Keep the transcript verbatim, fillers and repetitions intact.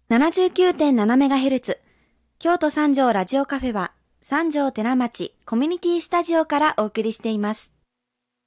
ななじゅうきゅうてんななメガヘルツ 京都三条ラジオカフェは三条寺町コミュニティスタジオからお送りしています。